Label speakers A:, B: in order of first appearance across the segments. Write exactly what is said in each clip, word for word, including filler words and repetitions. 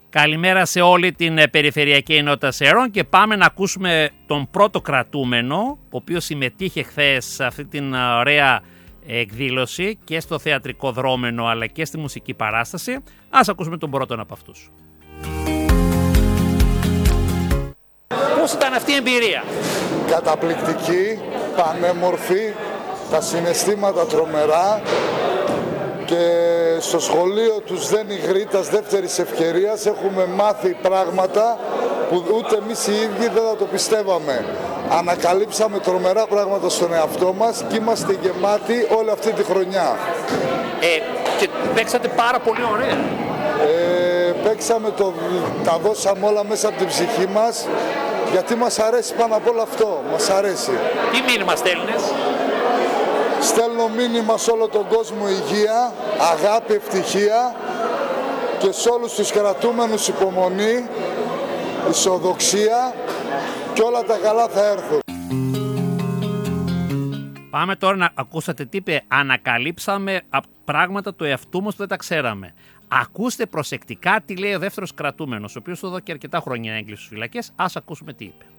A: Καλημέρα σε όλη την περιφερειακή ενότητα Σέρων και πάμε να ακούσουμε τον πρώτο κρατούμενο, ο οποίος συμμετείχε χθες σε αυτή την ωραία εκδήλωση και στο θεατρικό δρόμενο αλλά και στη μουσική παράσταση. Ας ακούσουμε τον πρώτον από αυτούς. Πώς ήταν αυτή η εμπειρία?
B: Καταπληκτική, πανέμορφη, τα συναισθήματα τρομερά και στο σχολείο τους Δένη Γρήτας δεύτερης ευκαιρίας έχουμε μάθει πράγματα που ούτε εμείς οι ίδιοι δεν θα το πιστεύαμε. Ανακαλύψαμε τρομερά πράγματα στον εαυτό μας και είμαστε γεμάτοι όλη αυτή τη χρονιά.
A: Ε, και παίξατε πάρα πολύ ωραία.
B: Ε, παίξαμε, το, τα δώσαμε όλα μέσα από την ψυχή μας, γιατί μας αρέσει πάνω απ' όλο αυτό, μας αρέσει.
A: Τι μήνυμα στέλνεις?
B: Στέλνω μήνυμα σε όλο τον κόσμο υγεία, αγάπη, ευτυχία και σε όλους τους κρατούμενους υπομονή, ισοδοξία και όλα τα καλά θα έρθουν.
A: Πάμε τώρα να ακούσατε τι είπε. Ανακαλύψαμε πράγματα του εαυτού μας που δεν τα ξέραμε. Ακούστε προσεκτικά τι λέει ο δεύτερος κρατούμενος, ο οποίος εδώ και αρκετά χρόνια έγκλειστο στις φυλακές. Ας ακούσουμε τι είπε.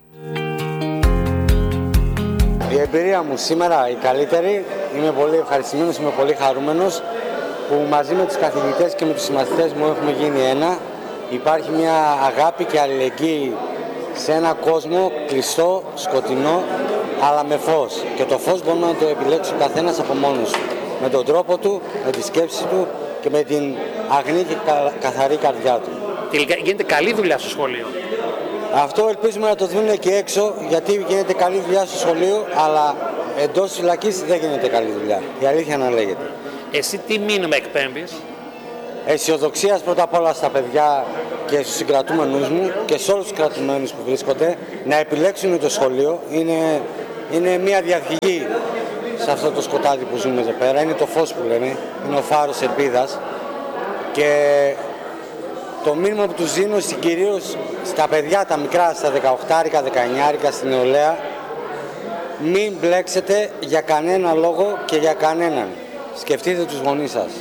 C: Η εμπειρία μου σήμερα η καλύτερη, είμαι πολύ ευχαριστημένος, είμαι πολύ χαρούμενος που μαζί με τους καθηγητές και με τους συμμαθητές μου έχουμε γίνει ένα. Υπάρχει μια αγάπη και αλληλεγγύη σε ένα κόσμο κλειστό, σκοτεινό, αλλά με φως. Και το φως μπορούμε να το επιλέξει ο καθένας από μόνος του. Με τον τρόπο του, με τη σκέψη του και με την αγνή και καθαρή καρδιά του.
A: Τελικά γίνεται καλή δουλειά στο σχολείο.
C: Αυτό ελπίζουμε να το δουν και έξω, γιατί γίνεται καλή δουλειά στο σχολείο, αλλά εντός της φυλακής δεν γίνεται καλή δουλειά. Η αλήθεια να λέγεται.
A: Εσύ τι μήνυμα εκπέμπεις?
C: Αισιοδοξία πρώτα απ' όλα στα παιδιά και στους συγκρατούμενους μου και σε όλους τους κρατουμένους που βρίσκονται να επιλέξουν το σχολείο. Είναι, είναι μια διαφυγή σε αυτό το σκοτάδι που ζούμε εδώ πέρα. Είναι το φως που λένε, είναι ο φάρος ελπίδας. Και το μήνυμα που τους δίνω κυρίως στα παιδιά τα μικρά, στα δεκαοκτάρικα, δεκαεννιάρικα, στην νεολαία, μην μπλέξετε για κανένα λόγο και για κανέναν. Σκεφτείτε τους γονείς σας.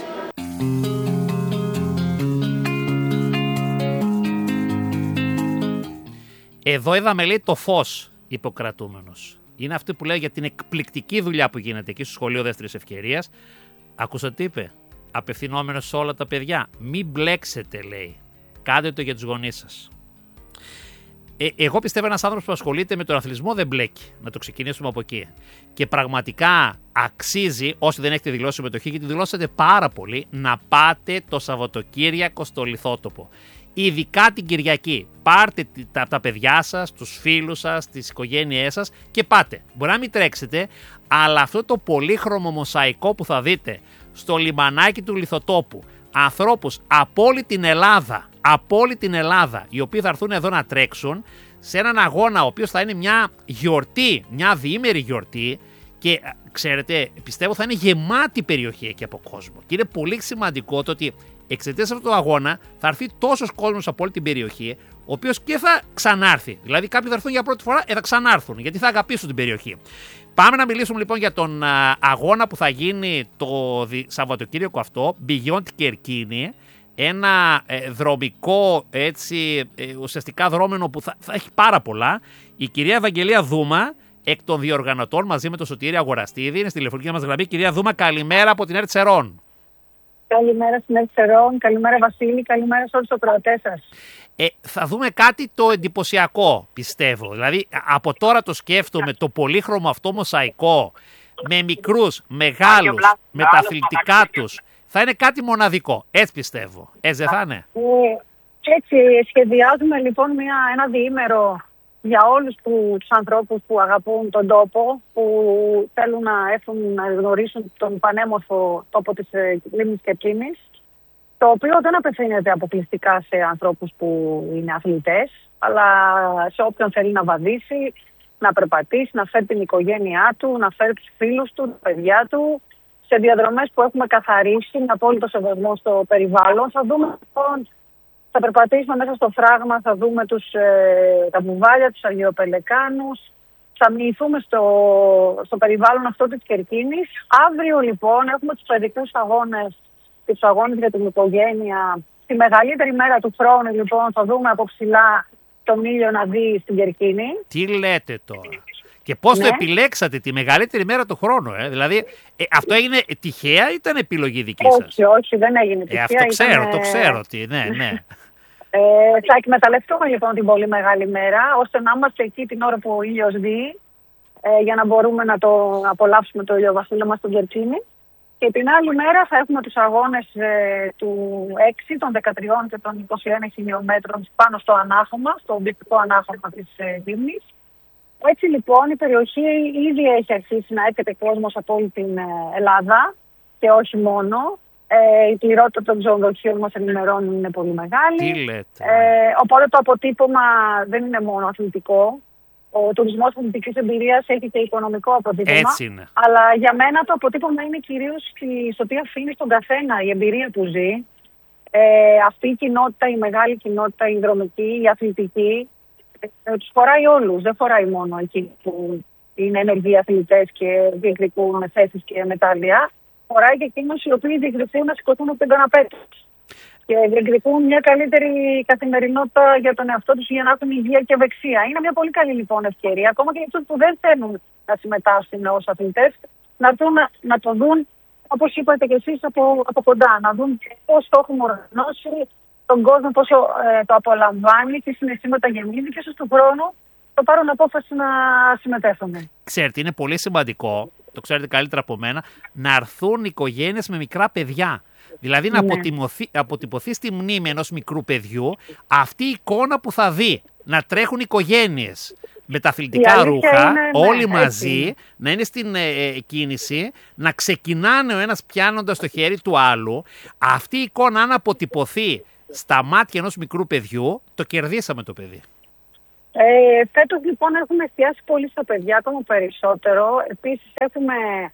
A: Εδώ είδαμε, λέει, το φως, είπε ο κρατούμενος. Είναι αυτή που λέει για την εκπληκτική δουλειά που γίνεται εκεί στο σχολείο δεύτερης ευκαιρίας. Ακούσατε τι είπε? Απευθυνόμενος σε όλα τα παιδιά. Μην μπλέξετε, λέει. Κάντε το για τους γονείς σας. Ε, εγώ πιστεύω ένας άνθρωπος που ασχολείται με τον αθλητισμό δεν μπλέκει. Να το ξεκινήσουμε από εκεί. Και πραγματικά αξίζει, όσοι δεν έχετε δηλώσει συμμετοχή, γιατί δηλώσατε πάρα πολύ, να πάτε το Σαββατοκύριακο στο Λιθότοπο. Ειδικά την Κυριακή. Πάρτε τα, τα παιδιά σας, τους φίλους σας, τις οικογένειές σας και πάτε. Μπορεί να μην τρέξετε, αλλά αυτό το πολύχρωμο μοσαϊκό που θα δείτε στο λιμανάκι του Λιθοτόπου, ανθρώπους από όλη την Ελλάδα, από όλη την Ελλάδα, οι οποίοι θα έρθουν εδώ να τρέξουν σε έναν αγώνα ο οποίος θα είναι μια γιορτή, μια διήμερη γιορτή και ξέρετε, πιστεύω θα είναι γεμάτη περιοχή εκεί από κόσμο. Και είναι πολύ σημαντικό το ότι εξαιτίας αυτού του αγώνα θα έρθει τόσος κόσμος από όλη την περιοχή, ο οποίος και θα ξανάρθει. Δηλαδή, κάποιοι θα έρθουν για πρώτη φορά, ε, θα ξανάρθουν, γιατί θα αγαπήσουν την περιοχή. Πάμε να μιλήσουμε λοιπόν για τον α, αγώνα που θα γίνει το Σαββατοκύριακο αυτό, Beyond Κερκίνη. Ένα ε, δρομικό, έτσι, ε, ουσιαστικά δρόμενο που θα, θα έχει πάρα πολλά. Η κυρία Ευαγγελία Δούμα, εκ των διοργανωτών, μαζί με τον Σωτήρη Αγοραστίδη, είναι στη τηλεφωνική μας γραμμή. Κυρία Δούμα, καλημέρα από την ΕΡΤ Σερών.
D: Καλημέρα στην ΕΡΤ Σερών, καλημέρα Βασίλη, καλημέρα σε όλους τους ακροατές σας.
A: Ε, θα δούμε κάτι το εντυπωσιακό, πιστεύω. Δηλαδή, από τώρα το σκέφτομαι, το πολύχρωμο αυτό μοσαϊκό, με μικρούς, μεγάλους, με τα αθλητικά τους, θα είναι κάτι μοναδικό. Έτσι πιστεύω. Έτσι δεν θα είναι?
D: Ε, έτσι, σχεδιάζουμε λοιπόν μια, ένα διήμερο για όλους που, τους ανθρώπους που αγαπούν τον τόπο, που θέλουν να έρθουν να γνωρίσουν τον πανέμορφο τόπο της ε, λίμνης Κερκίνης, το οποίο δεν απευθύνεται αποκλειστικά σε ανθρώπους που είναι αθλητές, αλλά σε όποιον θέλει να βαδίσει, να περπατήσει, να φέρει την οικογένειά του, να φέρει τους φίλους του, τα παιδιά του, σε διαδρομές που έχουμε καθαρίσει, με απόλυτο σεβασμό στο περιβάλλον. Θα δούμε λοιπόν, θα περπατήσουμε μέσα στο φράγμα, θα δούμε τους, ε, τα μπουβάλια, τους Αγιοπελεκάνους, θα μοιηθούμε στο, στο περιβάλλον αυτό της Κερκίνης. Αύριο λοιπόν έχουμε τους παιδικούς αγώνες και τους αγώνες για την οικογένεια Τη μεγαλύτερη μέρα του χρόνου, λοιπόν, θα δούμε από ψηλά τον ήλιο να δει στην Κερκίνη.
A: Τι λέτε τώρα. Και πώς ναι. το επιλέξατε τη μεγαλύτερη μέρα του χρόνου, ε? Δηλαδή, ε, αυτό έγινε τυχαία ή ήταν επιλογή δική σας?
D: Όχι, όχι, δεν έγινε τυχαία.
A: Ε, αυτό ξέρω,
D: ήταν...
A: το ξέρω. Τι, ναι, ναι.
D: Ε, θα εκμεταλλευτούμε λοιπόν την πολύ μεγάλη μέρα, ώστε να είμαστε εκεί την ώρα που ο ήλιος δει, ε, για να μπορούμε να το απολαύσουμε το ηλιοβασίλεμα στον Κερκίνη. Και την άλλη μέρα θα έχουμε τους αγώνες ε, του έξι, των δεκατρία και των είκοσι ένα χιλιόμετρων πάνω στο ανάχωμα, στο ομπληκτικό ανάχωμα της ε, Λίμνης. Έτσι λοιπόν η περιοχή ήδη έχει αρχίσει να έρχεται κόσμος από όλη την ε, Ελλάδα και όχι μόνο. Ε, η πληρότητα των ξενοδοχείων μας ενημερώνουν είναι πολύ μεγάλη.
A: Τι λέτε.
D: Ε, οπότε το αποτύπωμα δεν είναι μόνο αθλητικό. Ο τουρισμός αθλητικής εμπειρίας έχει και οικονομικό αποτύπωμα.
A: Έτσι είναι.
D: Αλλά για μένα το αποτύπωμα είναι κυρίως στο τι αφήνει στον καθένα, η εμπειρία που ζει. Ε, αυτή η κοινότητα, η μεγάλη κοινότητα, η δρομική, η αθλητική, ε, τους φοράει όλους. Δεν φοράει μόνο εκεί που είναι ενεργοί αθλητές και διεκδικούν θέσεις και μετάλλια. Φοράει και εκείνους οι οποίοι διεκδικούν να σηκωθούν από τον καναπέ τους. Και διεκδικούν μια καλύτερη καθημερινότητα για τον εαυτό τους για να έχουν υγεία και ευεξία. Είναι μια πολύ καλή λοιπόν ευκαιρία, ακόμα και για αυτούς που δεν θέλουν να συμμετάσχουν ως αθλητές, να έρθουν να, να το δουν, όπως είπατε και εσείς, από, από κοντά. Να δουν πώς το έχουμε οργανώσει, τον κόσμο πώς ε, το απολαμβάνει, τι συναισθήματα γεμίζει και ίσως του χρόνου το πάρουν απόφαση να συμμετέχουν.
A: Ξέρετε, είναι πολύ σημαντικό, το ξέρετε καλύτερα από μένα, να έρθουν οικογένειες με μικρά παιδιά. Δηλαδή να ναι. αποτυπωθεί, αποτυπωθεί στη μνήμη ενός μικρού παιδιού αυτή η εικόνα που θα δει. Να τρέχουν οικογένειες με τα αθλητικά ρούχα, είναι, όλοι ναι, μαζί, έτσι. Να είναι στην ε, κίνηση, να ξεκινάνε ο ένας πιάνοντας το χέρι του άλλου. Αυτή η εικόνα αν αποτυπωθεί στα μάτια ενός μικρού παιδιού, το κερδίσαμε το παιδί.
D: Ε, φέτος λοιπόν έχουμε εστιάσει πολύ στα παιδιά, ακόμα περισσότερο. Επίσης έχουμε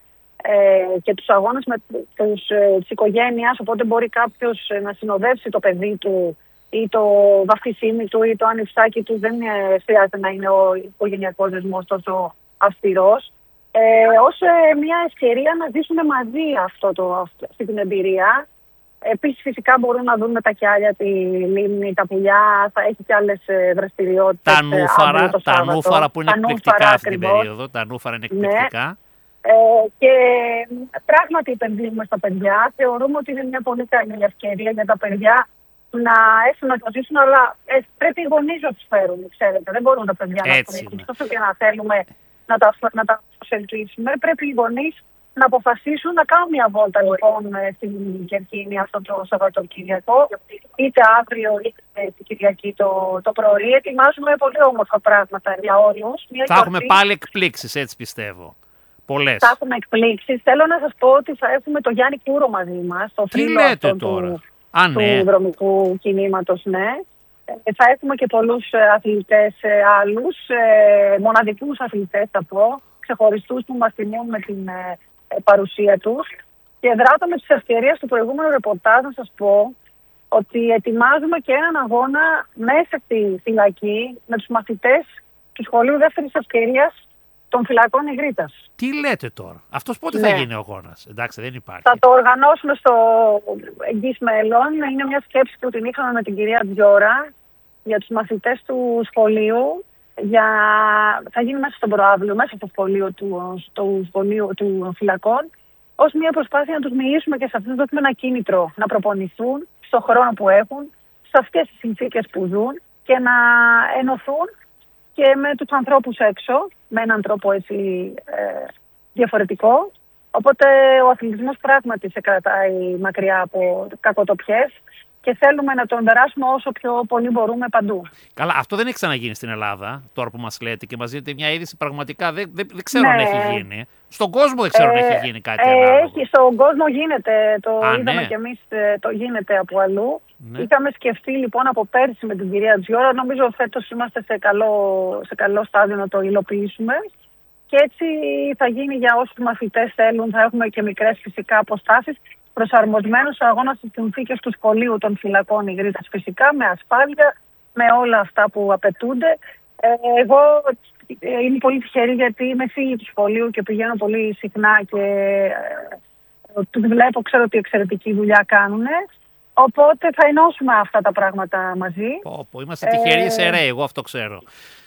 D: ε, και τους αγώνες με τους, ε, της οικογένειας, οπότε μπορεί κάποιος ε, να συνοδεύσει το παιδί του ή το βαφτισίμι του ή το ανιψάκι του. Δεν ε, χρειάζεται να είναι ο οικογενειακός δεσμός τόσο αυστηρός. Ε, ως ε, μια ευκαιρία να ζήσουμε μαζί αυτό το, αυτή την εμπειρία. Επίσης φυσικά μπορούν να δουν με τα κιάλια τη λίμνη, τα πουλιά, θα έχει και άλλες δραστηριότητες.
A: Τα νούφαρα, τα νούφαρα που είναι τα εκπληκτικά αυτή την περίοδο, τα νούφαρα είναι εκπληκτικά. Ναι.
D: Ε, και πράγματι επενδύουμε στα παιδιά. Θεωρούμε ότι είναι μια πολύ καλή ευκαιρία για τα παιδιά να έρθουν να το ζήσουν, αλλά ε, πρέπει οι γονείς να τους φέρουν, ξέρετε. Δεν μπορούν τα παιδιά
A: έτσι
D: να το όσο και να θέλουμε να τα, να τα προσελκύσουμε. Πρέπει οι γονείς να αποφασίσουν να κάνουν μια βόλτα λοιπόν στην Κερκίνη αυτό το Σαββατοκύριακο, είτε αύριο είτε την Κυριακή το, το πρωί. Ετοιμάζουμε πολύ όμορφα πράγματα για όλους.
A: Θα έχουμε πάλι εκπλήξεις, έτσι πιστεύω. Πολλές. Θα
D: έχουμε εκπλήξεις. Θέλω να σας πω ότι θα έχουμε το Γιάννη Κούρο μαζί μας, το φίλο αυτό του,
A: Α, ναι.
D: του δρομικού κινήματος, ναι. Θα έχουμε και πολλούς αθλητές άλλους, μοναδικούς αθλητές θα πω, ξεχωριστούς που μας τιμούν με την παρουσία τους. Και δράτω με τις ευκαιρίες του προηγούμενου ρεπορτάζ να σας πω ότι ετοιμάζουμε και έναν αγώνα μέσα στη φυλακή με τους μαθητές του σχολείου δεύτερης ευκαιρίας των φυλακών Ιγρίτας.
A: Τι λέτε τώρα, αυτός πότε ναι. θα γίνει ο αγώνας? Εντάξει, δεν υπάρχει.
D: Θα το οργανώσουμε στο εγγύς μέλλον. Είναι μια σκέψη που την είχαμε με την κυρία Τζιώρα για τους μαθητές του σχολείου. Για... Θα γίνει μέσα στον προάβλιο, μέσα στο σχολείο του, στο σχολείο του φυλακών, ως μια προσπάθεια να τους μιλήσουμε και σε αυτούς, να δώσουμε ένα κίνητρο να προπονηθούν στον χρόνο που έχουν, σε αυτές τις συνθήκες που ζουν και να ενωθούν και με τους ανθρώπους έξω, με έναν τρόπο έτσι ε, διαφορετικό. Οπότε ο αθλητισμός πράγματι σε κρατάει μακριά από κακοτοπιές και θέλουμε να τον περάσουμε όσο πιο πολύ μπορούμε παντού.
A: Καλά, αυτό δεν έχει ξαναγίνει στην Ελλάδα, τώρα που μας λέτε και μας δίνετε μια είδηση πραγματικά. Δεν, δεν, δεν ξέρω
D: ναι.
A: αν έχει γίνει. Στον κόσμο δεν ξέρω ε, αν έχει γίνει κάτι
D: ε,
A: ανάλογο.
D: Έχει, στον κόσμο γίνεται. Το
A: Α,
D: είδαμε
A: ναι.
D: κι εμείς, το γίνεται από αλλού.
A: Ναι.
D: Είχαμε σκεφτεί λοιπόν από πέρσι με την κυρία Τζιώρα. Νομίζω φέτος είμαστε σε καλό, σε καλό στάδιο να το υλοποιήσουμε. Και έτσι θα γίνει για όσους μαθητές θέλουν. Θα έχουμε και μικρές φυσικά αποστάσεις, προσαρμοσμένους αγώνα στις συνθήκες του σχολείου των φυλακών Ιγρίτας, φυσικά με ασφάλεια, με όλα αυτά που απαιτούνται. Ε, εγώ ε, είμαι πολύ τυχερή γιατί είμαι φίλη του σχολείου και πηγαίνω πολύ συχνά και ε, τους βλέπω, ξέρω ότι εξαιρετική δουλειά κάνουν. Οπότε θα ενώσουμε αυτά τα πράγματα μαζί.
A: Πω, πω, είμαστε τυχεροί ε... σε ρε, εγώ αυτό ξέρω.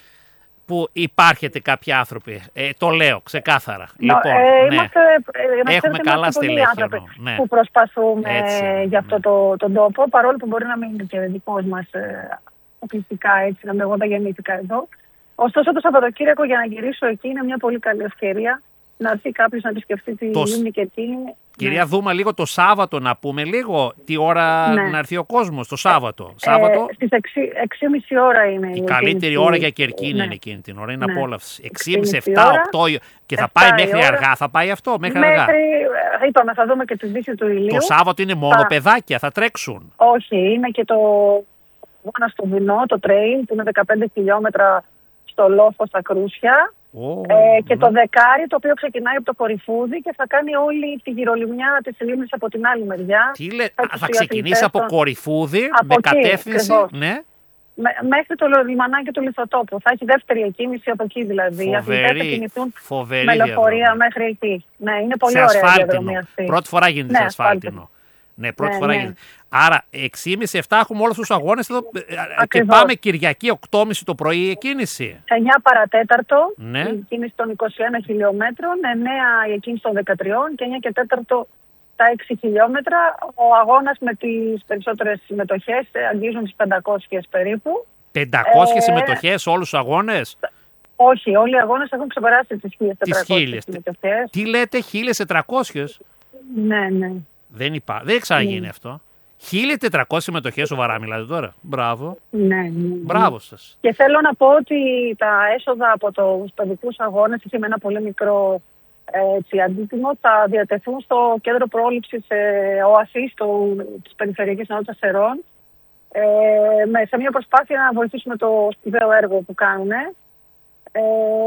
A: Που υπάρχετε κάποιοι άνθρωποι. Ε, το λέω ξεκάθαρα.
D: No, λοιπόν, ε, ναι. είμαστε, ε,
A: έχουμε καλά στελέχη
D: ναι. που προσπαθούμε έτσι, για αυτό ναι. το, τον τόπο, παρόλο που μπορεί να μην είναι και δικός μας ε, αποκλειστικά έτσι, να εγώ τα γεννήθηκα εδώ. Ωστόσο το Σαββατοκύριακο για να γυρίσω εκεί είναι μια πολύ καλή ευκαιρία να έρθει κάποιος να επισκεφτεί τη το... λίμνη και εκείνη.
A: Κυρία, ναι. δούμε λίγο το Σάββατο, να πούμε λίγο τι ώρα ναι. να έρθει ο κόσμος το Σάββατο.
D: Ε,
A: Σάββατο.
D: Ε, στις έξι και μισή ώρα είναι.
A: Η καλύτερη ώρα για Κερκίνη ναι. είναι εκείνη την ώρα. Είναι ναι. απόλαυση. έξι και μισή, επτά, οκτώ και θα πάει μέχρι αργά. Θα πάει αυτό, μέχρι, μέχρι αργά.
D: Είπαμε, θα δούμε και τη δύση του ηλίου.
A: Το Σάββατο είναι μόνο θα... παιδάκια, θα τρέξουν.
D: Όχι, είναι και το αγώνα στο βουνό, το trail, που είναι δεκαπέντε χιλιόμετρα στο λόφο στα Κρούσια. Oh, ε, και ναι. το δεκάρι, το οποίο ξεκινάει από το Κορυφούδι και θα κάνει όλη τη γυρολιμνιά της λίμνης από την άλλη μεριά.
A: Τι λέ, θα, θα ξεκινήσει από Κορυφούδι
D: από
A: με
D: εκεί,
A: κατεύθυνση ναι.
D: με, μέχρι το λιμανάκι του Λιθοτόπου. Θα έχει δεύτερη εκκίνηση από εκεί δηλαδή.
A: Φοβερή,
D: οι αθλητές θα κινηθούν
A: φοβερή
D: με λεωφορεία μέχρι εκεί. Ναι, είναι πολύ
A: σε
D: ωραία
A: ασφάλτινο.
D: διαδρομή αυτή.
A: Πρώτη φορά γίνεται
D: ναι,
A: σε ασφάλτινο. Ναι, πρώτη ναι, φορά ναι. γίνεται. Άρα, έξι και μισή επτά έχουμε όλους τους αγώνες εδώ. Και πάμε Κυριακή, οκτώ και μισή το πρωί η εκκίνηση.
D: εννιά παρατέταρτο
A: ναι.
D: η εκκίνηση των είκοσι ένα χιλιόμετρων, εννιά η εκκίνηση των δεκατρία και εννιά και τέταρτο τα έξι χιλιόμετρα. Ο αγώνας με τις περισσότερες συμμετοχές αγγίζουν τις πεντακόσιες περίπου.
A: πεντακόσιες ε, συμμετοχές όλους τους αγώνες.
D: Όχι, όλοι οι αγώνες έχουν ξεπεράσει τις χίλιες τετρακόσιες συμμετοχές.
A: Τι λέτε, χίλιες τετρακόσιες?
D: Ναι, ναι.
A: Δεν υπάρχει. Δεν έχει ξαναγίνει mm. αυτό. χίλιες τετρακόσιες συμμετοχές σοβαρά μιλάτε τώρα. Μπράβο.
D: Ναι, ναι.
A: Μπράβο σας.
D: Και θέλω να πω ότι τα έσοδα από τους παιδικούς αγώνες, είχε με ένα πολύ μικρό έτσι, αντίτιμο, θα διατεθούν στο κέντρο πρόληψης ε, ΟΑΣΗ της Περιφερειακής Ενότητας Σερών ε, με, σε μια προσπάθεια να βοηθήσουμε το σπουδαίο έργο που κάνουν. Ε,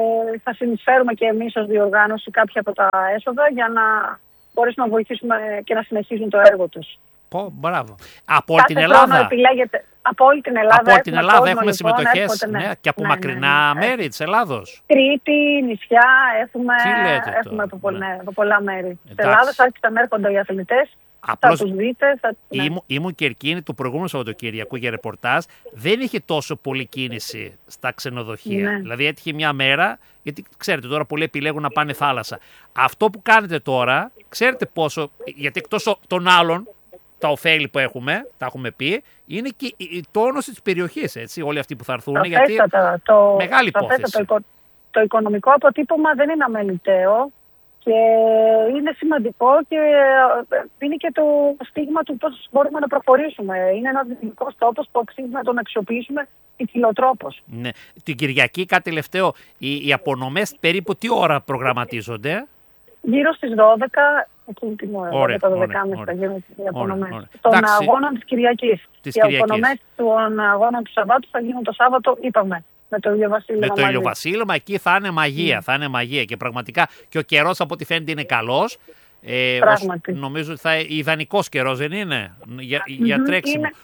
D: θα συνεισφέρουμε και εμείς ως διοργάνωση κάποια από τα έσοδα για να μπορέσουμε να βοηθήσουμε και να συνεχίσουν το έργο τους.
A: Πω, μπράβο. Από όλη την Ελλάδα.
D: Επιλέγεται, από όλη την Ελλάδα,
A: από όλη την Ελλάδα έχουμε, έχουμε
D: λοιπόν,
A: συμμετοχές
D: έρχονται, ναι.
A: Ναι, και από
D: ναι,
A: μακρινά
D: ναι, ναι.
A: μέρη της Ελλάδος.
D: Κρήτη, νησιά, έχουμε, έχουμε
A: το,
D: από,
A: ναι.
D: Ναι, από πολλά μέρη. Στην Ελλάδα θα έρχονται να έρχονται οι αθλητές.
A: Απλώς
D: θα τους δείτε. Θα...
A: Ήμουν, ήμουν Κερκίνη του προηγούμενου Σαββατοκύριακου για ρεπορτάζ. Δεν είχε τόσο πολλή κίνηση στα ξενοδοχεία. Ναι. Δηλαδή έτυχε μια μέρα, γιατί ξέρετε τώρα πολλοί επιλέγουν να πάνε θάλασσα. Αυτό που κάνετε τώρα, ξέρετε πόσο, γιατί εκτός των άλλων, τα ωφέλη που έχουμε, τα έχουμε πει, είναι και η τόνωση της περιοχής, έτσι, όλοι αυτοί που θα έρθουν. Γιατί
D: το,
A: μεγάλη υπόθεση.
D: Το, το οικονομικό αποτύπωμα δεν είναι αμεληταίο. Και είναι σημαντικό και είναι και το στίγμα του πώς μπορούμε να προχωρήσουμε. Είναι ένας δημιουργικός τόπος που αξίζει να τον αξιοποιήσουμε υψηλοτρόπως.
A: Ναι. Την Κυριακή, κάτι τελευταίο, οι, οι απονομές περίπου τι ώρα προγραμματίζονται?
D: Γύρω στις δώδεκα, εκείνη την ώρα,
A: ωραία,
D: το δώδεκα θα γίνουν οι απονομές. Των αγώνων της Κυριακής.
A: Της
D: οι
A: Κυριακής.
D: απονομές των αγώνων του Σαββάτου θα γίνουν το Σάββατο, είπαμε. Με το ηλιοβασίλεμα.
A: Με το ηλιοβασίλεμα εκεί θα είναι μαγεία. Mm. Θα είναι μαγεία και πραγματικά και ο καιρός από ό,τι φαίνεται είναι καλός. Ε, ως, νομίζω ότι θα είναι ιδανικός καιρός, δεν είναι, για, mm-hmm. για τρέξιμο.
D: Είναι,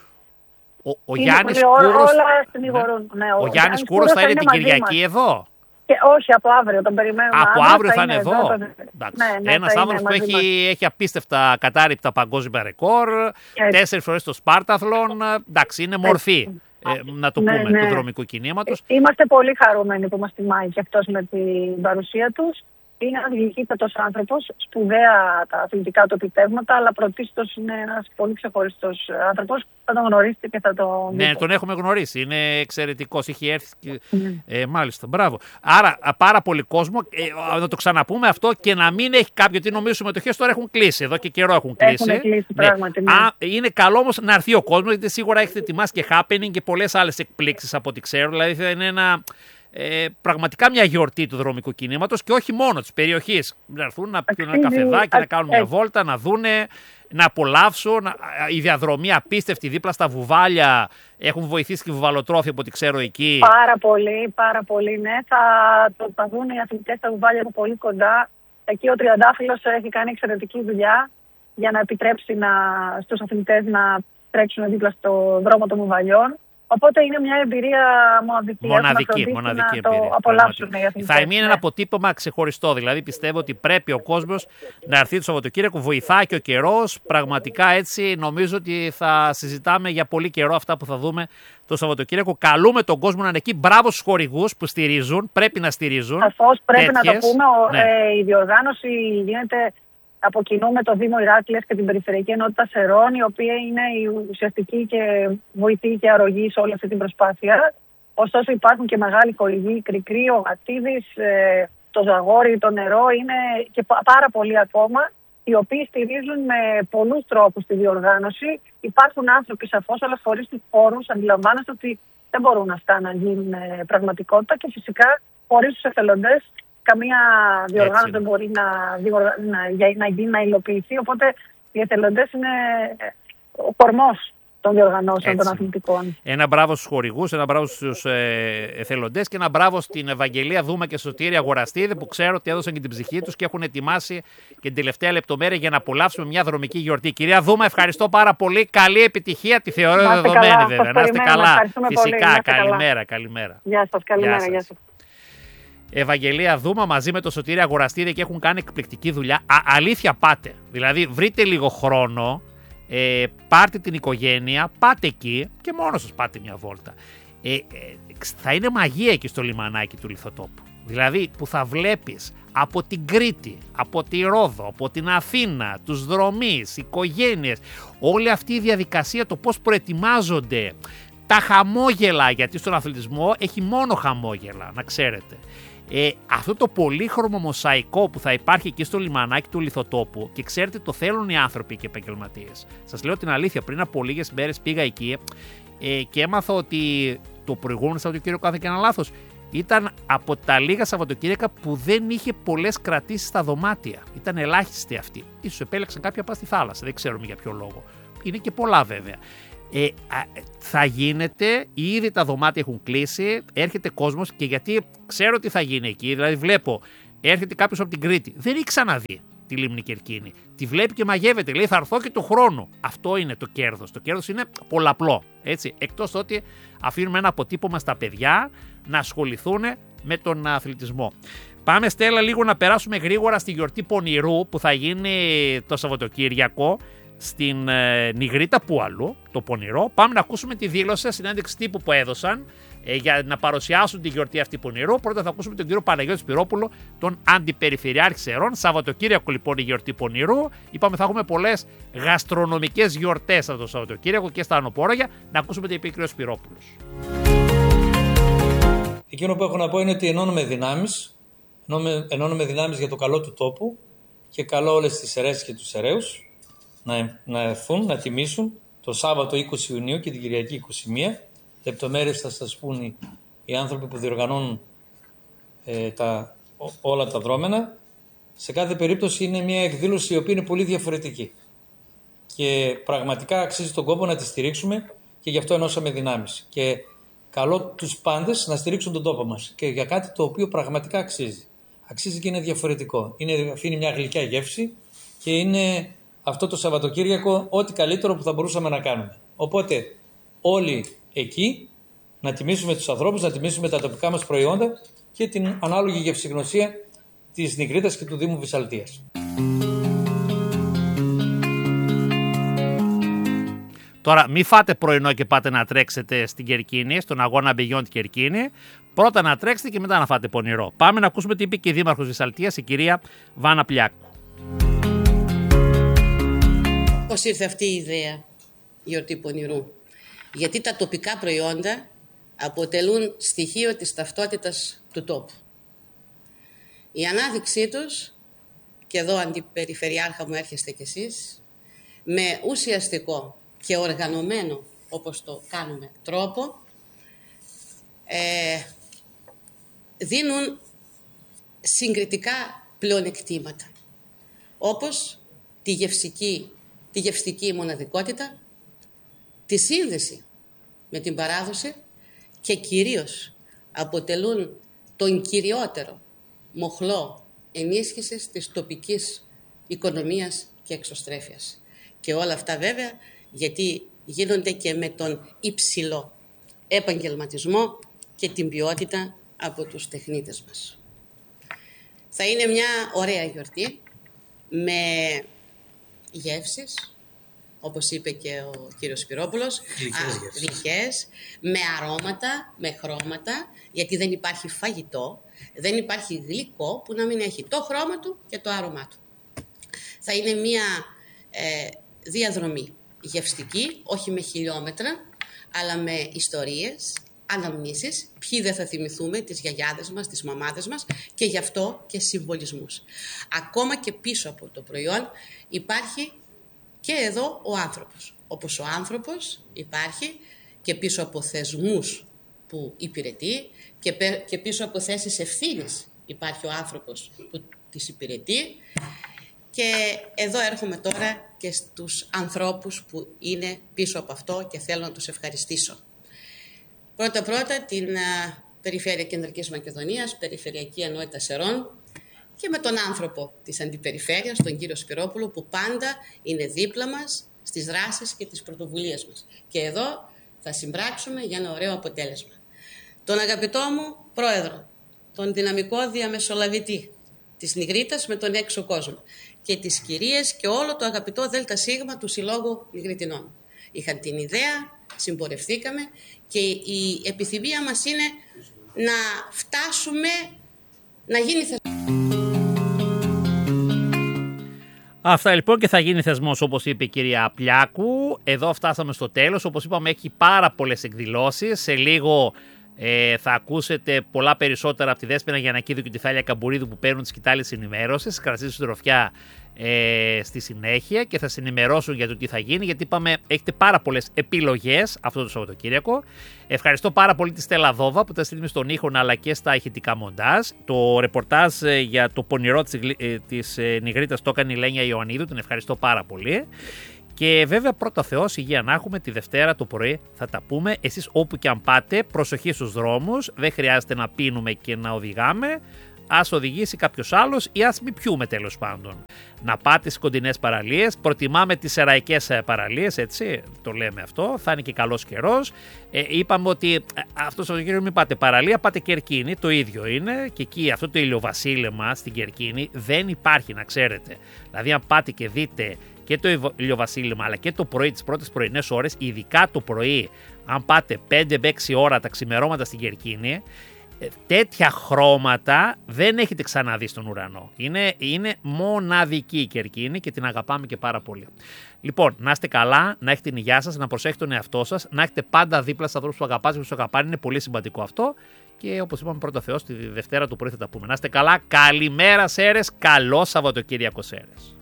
A: ο ο
D: είναι
A: Γιάννης Κούρος,
D: ναι. Ναι,
A: ο, ο Γιάννης Κούρος θα είναι την Κυριακή εδώ.
D: Και όχι, από αύριο τον περιμένουμε.
A: Από
D: αύριο
A: αύριο θα, θα είναι εδώ. εδώ.
D: Ναι, ναι,
A: ένας άνθρωπος που έχει, έχει απίστευτα κατάρριπτα παγκόσμια ρεκόρ, τέσσερις φορές στο Σπάρταθλον. Εντάξει, είναι μορφή. Ε, να το πούμε, ναι, ναι. του δρομικού κινήματος.
D: Είμαστε πολύ χαρούμενοι που μας τιμάει και αυτός με την παρουσία τους. Είναι ένας γλυκύτατος άνθρωπος, σπουδαία τα αθλητικά του επιτεύγματα, αλλά πρωτίστως είναι ένας πολύ ξεχωριστός άνθρωπος. Θα τον γνωρίσετε και θα τον
A: Ναι, τον έχουμε γνωρίσει. Είναι εξαιρετικός. Είχε έρθει και... Mm. Ε, μάλιστα, μπράβο. Άρα, πάρα πολύ κόσμο. Ε, να το ξαναπούμε αυτό και να μην έχει κάποιο, γιατί νομίζω οι συμμετοχές τώρα έχουν κλείσει. Εδώ και καιρό έχουν κλείσει.
D: Έχουν κλείσει, ναι. Πράγματι. Ναι.
A: Α, είναι καλό όμως να έρθει ο κόσμος, γιατί σίγουρα έχετε ετοιμάσει και happening και πολλές άλλες εκπλήξεις από ό,τι ξέρω. Δηλαδή, θα είναι ένα. Ε, πραγματικά μια γιορτή του δρομικού κινήματος και όχι μόνο της περιοχής. Να έρθουν να πιούν ένα καφεδάκι, να κάνουν μια βόλτα, να δούνε, να απολαύσουν. Η διαδρομή απίστευτη δίπλα στα βουβάλια. Έχουν βοηθήσει και οι βουβαλοτρόφοι από ό,τι ξέρω εκεί.
D: Πάρα πολύ, πάρα πολύ, ναι. Θα το θα δουν οι αθλητές στα βουβάλια από πολύ κοντά. Εκεί ο Τριαντάφυλλος έχει κάνει εξαιρετική δουλειά για να επιτρέψει να, στους αθλητές να τρέξουν δίπλα στο δρόμο των βουβαλιών. Οπότε είναι μια εμπειρία μοναδική.
A: Μοναδική, μοναδική
D: να
A: εμπειρία.
D: Το απολαύσουν οι αθλητές.
A: Θα είναι
D: ναι.
A: ένα αποτύπωμα ξεχωριστό. Δηλαδή πιστεύω ότι πρέπει ο κόσμος να έρθει το Σαββατοκύριακο. Βοηθάει και ο καιρός. Πραγματικά έτσι νομίζω ότι θα συζητάμε για πολύ καιρό αυτά που θα δούμε το Σαββατοκύριακο. Καλούμε τον κόσμο να είναι εκεί. Μπράβο στους χορηγούς που στηρίζουν. Πρέπει να στηρίζουν.
D: Σαφώς πρέπει
A: τέτοιες.
D: να το πούμε.
A: Ναι.
D: Ε, η διοργάνωση γίνεται από κοινού με το Δήμο Ηράκλειας και την Περιφερειακή Ενότητα Σερών, η οποία είναι η ουσιαστική και βοηθή και αρρωγή σε όλη αυτή την προσπάθεια. Ωστόσο υπάρχουν και μεγάλοι χορηγοί, Κρικρή, ο Γατίδης, ε, το Ζαγόρι, το Νερό, είναι και πάρα πολλοί ακόμα, οι οποίοι στηρίζουν με πολλούς τρόπους τη διοργάνωση. Υπάρχουν άνθρωποι σαφώς, αλλά χωρίς τους πόρους αντιλαμβάνεστε ότι δεν μπορούν αυτά να γίνουν πραγματικότητα και φυσικά χωρίς τους εθελοντές καμία διοργάνωση δεν μπορεί να, να, να, να υλοποιηθεί. Οπότε οι εθελοντές είναι ο κορμός των διοργανώσεων
A: Έτσι.
D: των αθλητικών.
A: Ένα μπράβο στους χορηγούς, ένα μπράβο στους ε, εθελοντές και ένα μπράβο στην Ευαγγελία Δούμα και στο Σωτήρη Αγοραστίδη που ξέρω ότι έδωσαν και την ψυχή τους και έχουν ετοιμάσει και την τελευταία λεπτομέρεια για να απολαύσουμε μια δρομική γιορτή. Κυρία Δούμα, ευχαριστώ πάρα πολύ. Καλή επιτυχία. Τη θεωρώ δεδομένη
D: καλά,
A: βέβαια. Να είστε καλά. Φυσικά.
D: Πολύ,
A: καλημέρα,
D: καλά.
A: καλημέρα.
D: Γεια σας, καλημέρα. Γεια σας. Γεια σας.
A: Ευαγγελία Δούμα μαζί με το Σωτήρη Αγοραστίδη και έχουν κάνει εκπληκτική δουλειά. Α, αλήθεια πάτε. Δηλαδή βρείτε λίγο χρόνο, ε, πάρτε την οικογένεια, πάτε εκεί και μόνο σας πάτε μια βόλτα. Ε, ε, θα είναι μαγεία εκεί στο λιμανάκι του Λιθοτόπου. Δηλαδή που θα βλέπεις από την Κρήτη, από τη Ρόδο, από την Αθήνα, τους δρομείς, οικογένειες, όλη αυτή η διαδικασία, το πώς προετοιμάζονται, τα χαμόγελα, γιατί στον αθλητισμό έχει μόνο χαμόγελα, να ξέρετε. Ε, αυτό το πολύχρωμο μοσαϊκό που θα υπάρχει εκεί στο λιμανάκι του Λιθοτόπου και ξέρετε το θέλουν οι άνθρωποι και οι επαγγελματίες. Σας λέω την αλήθεια, πριν από λίγες μέρες πήγα εκεί ε, και έμαθα ότι το προηγούμενο Σαββατοκύριακο, κάθε και ένα λάθος, ήταν από τα λίγα Σαββατοκύριακα που δεν είχε πολλές κρατήσεις στα δωμάτια. Ήταν ελάχιστοι αυτοί. Ίσως επέλεξαν κάποια πά στη θάλασσα, δεν ξέρουμε για ποιο λόγο. Είναι και πολλά βέβαια. Ε, α, θα γίνεται, ήδη τα δωμάτια έχουν κλείσει, έρχεται κόσμος και γιατί ξέρω τι θα γίνει εκεί, δηλαδή βλέπω, έρχεται κάποιος από την Κρήτη, δεν έχει ξαναδεί τη Λίμνη Κερκίνη, τη βλέπει και μαγεύεται, λέει θα έρθω και του χρόνου. Αυτό είναι το κέρδος, το κέρδος είναι πολλαπλό, έτσι, εκτός ότι αφήνουμε ένα αποτύπωμα στα παιδιά να ασχοληθούν με τον αθλητισμό. Πάμε Στέλλα λίγο να περάσουμε γρήγορα στη γιορτή Πονηρού που θα γίνει το Σαββατοκύριακο στην ε, Νιγρήτα που αλλού, το Πονηρό. Πάμε να ακούσουμε τη δήλωση, συνέντευξη τύπου που έδωσαν ε, για να παρουσιάσουν τη γιορτή αυτή Πονηρού. Πρώτα θα ακούσουμε τον κύριο Παναγιώτη Σπυρόπουλο, τον Αντιπεριφερειάρχη Σερών. Σαββατοκύριακο λοιπόν η γιορτή Πονηρού. Είπαμε θα έχουμε πολλές γαστρονομικές γιορτές αυτό το Σαββατοκύριακο και στα Ανοπόραγια. Να ακούσουμε τι είπε ο κύριος Σπυρόπουλος.
E: Εκείνο που έχω να πω είναι ότι ενώνουμε δυνάμεις, ενώνουμε δυνάμεις για το καλό του τόπου και καλό όλες τις Σερές και τους Σεραίους να, να έρθουν, να τιμήσουν το Σάββατο είκοσι Ιουνίου και την Κυριακή είκοσι μία. Λεπτομέρειες θα σας πούν οι, οι άνθρωποι που διοργανώνουν ε, τα, ό, όλα τα δρόμενα. Σε κάθε περίπτωση είναι μια εκδήλωση η οποία είναι πολύ διαφορετική και πραγματικά αξίζει τον κόπο να τη στηρίξουμε και γι' αυτό ενώσαμε δυνάμεις. Και καλώ τους πάντες να στηρίξουν τον τόπο μας και για κάτι το οποίο πραγματικά αξίζει. Αξίζει και είναι διαφορετικό. Είναι, αφήνει μια γλυκιά γεύση και είναι αυτό το Σαββατοκύριακο ό,τι καλύτερο που θα μπορούσαμε να κάνουμε. Οπότε όλοι εκεί να τιμήσουμε τους ανθρώπους, να τιμήσουμε τα τοπικά μας προϊόντα και την ανάλογη γευσηγνωσία της Νιγρήτας και του Δήμου Βυσσαλτίας.
A: Τώρα, μην φάτε πρωινό και πάτε να τρέξετε στην Κερκίνη, στον αγώνα Beyond Κερκίνη. Πρώτα να τρέξετε και μετά να φάτε πονηρό. Πάμε να ακούσουμε τι είπε και η Δήμαρχος Βυσσαλτίας, η κυρία Βάνα Πλιάκου.
F: Πώς ήρθε αυτή η ιδέα, η γιορτή Πονηρού? Γιατί τα τοπικά προϊόντα αποτελούν στοιχείο της ταυτότητας του τόπου. Η ανάδειξή τους, και εδώ αντιπεριφερειάρχα μου έρχεστε κι εσείς, με ουσιαστικό και οργανωμένο, όπως το κάνουμε, τρόπο, ε, δίνουν συγκριτικά πλεονεκτήματα, όπως τη γευστική, τη γευστική μοναδικότητα, τη σύνδεση με την παράδοση και κυρίως αποτελούν τον κυριότερο μοχλό ενίσχυσης της τοπικής οικονομίας και εξωστρέφειας. Και όλα αυτά βέβαια γιατί γίνονται και με τον υψηλό επαγγελματισμό και την ποιότητα από τους τεχνίτες μας. Θα είναι μια ωραία γιορτή με γεύσεις, όπως είπε και ο κύριος Σπυρόπουλος, γλυκές, με αρώματα, με χρώματα, γιατί δεν υπάρχει φαγητό, δεν υπάρχει γλυκό που να μην έχει το χρώμα του και το άρωμά του. Θα είναι μια ε, διαδρομή γευστική, όχι με χιλιόμετρα, αλλά με ιστορίες, αναμνήσεις, ποιοι δεν θα θυμηθούμε, τις γιαγιάδες μας, τις μαμάδες μας, και γι' αυτό και συμβολισμούς. Ακόμα και πίσω από το προϊόν υπάρχει και εδώ ο άνθρωπος. Όπως ο άνθρωπος υπάρχει και πίσω από θεσμούς που υπηρετεί και, και πίσω από θέσεις ευθύνης υπάρχει ο άνθρωπος που τις υπηρετεί. Και εδώ έρχομαι τώρα και στους ανθρώπους που είναι πίσω από αυτό και θέλω να τους ευχαριστήσω. Πρώτα-πρώτα την uh, Περιφέρεια Κεντρικής Μακεδονίας, Περιφερειακή Ενότητα Σερών, και με τον άνθρωπο της Αντιπεριφέρειας, τον κύριο Σπυρόπουλο, που πάντα είναι δίπλα μας στις δράσεις και τις πρωτοβουλίες μας. Και εδώ θα συμπράξουμε για ένα ωραίο αποτέλεσμα. Τον αγαπητό μου πρόεδρο, τον δυναμικό διαμεσολαβητή της Νιγρίτας με τον έξω κόσμο, και τις κυρίες και όλο το αγαπητό ΔΣ του Συλλόγου Νιγριτινών. Είχαν την ιδέα, συμπορευθήκαμε και η επιθυμία μας είναι να φτάσουμε να γίνει θεσμός.
A: Αυτά λοιπόν, και θα γίνει θεσμός, όπως είπε η κυρία Πλιάκου. Εδώ φτάσαμε στο τέλος. Όπως είπαμε, έχει πάρα πολλές εκδηλώσεις. Σε λίγο ε, θα ακούσετε πολλά περισσότερα από τη Δέσποινα Γιαννακίδου και τη Θάλια Καμπουρίδου που παίρνουν τις σκητάλες ενημέρωσης, κρατήσει συντροφιά ε, στη συνέχεια, και θα συνημερώσουν για το τι θα γίνει, γιατί είπαμε έχετε πάρα πολλές επιλογές αυτό το Σαββατοκύριακο. Ευχαριστώ πάρα πολύ τη Στέλλα Δόβα που τα στείλει στον ήχο αλλά και στα ηχητικά μοντάζ. Το ρεπορτάζ ε, για το πονηρό της, ε, της ε, Νιγρίτας το έκανε η Λένια Ιωαννίδου, την ευχαριστώ πάρα πολύ. Και βέβαια, πρώτα Θεός, υγεία να έχουμε, τη Δευτέρα το πρωί θα τα πούμε. Εσείς όπου και αν πάτε, προσοχή στους δρόμους, δεν χρειάζεται να πίνουμε και να οδηγάμε. Ας οδηγήσει κάποιος άλλος ή ας μην πιούμε, τέλος πάντων. Να πάτε στις κοντινές παραλίες. Προτιμάμε τις σεραϊκές παραλίες, έτσι, το λέμε αυτό. Θα είναι και καλός καιρός. Ε, είπαμε ότι αυτό το κύριο μην πάτε παραλία, πάτε Κερκίνη. Το ίδιο είναι. Και εκεί αυτό το ηλιοβασίλεμα στην Κερκίνη δεν υπάρχει, να ξέρετε. Δηλαδή, αν πάτε και δείτε και το ηλιοβασίλεμα αλλά και το πρωί, τις πρώτες πρωινές ώρες, ειδικά το πρωί, αν πάτε πέντε με έξι ώρα τα ξημερώματα στην Κερκίνη, τέτοια χρώματα δεν έχετε ξαναδεί στον ουρανό. Είναι, είναι μοναδική η Κερκίνη και την αγαπάμε και πάρα πολύ. Λοιπόν, να είστε καλά, να έχετε την υγεία σας, να προσέχετε τον εαυτό σας, να έχετε πάντα δίπλα στους ανθρώπους που αγαπάτε και που τους αγαπάνε. Είναι πολύ σημαντικό αυτό. Και όπως είπαμε, πρώτα Θεός, τη Δευτέρα το πρωί θα τα πούμε. Να είστε καλά. Καλημέρα, Σέρες. Καλό Σαββατοκύριακο, Σέρες.